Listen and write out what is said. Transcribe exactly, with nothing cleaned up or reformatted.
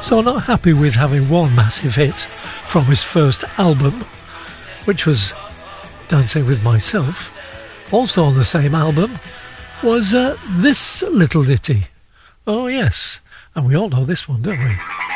So not happy with having one massive hit from his first album, which was Dancing With Myself. Also on the same album was uh, this little ditty. Oh yes, and we all know this one, don't we?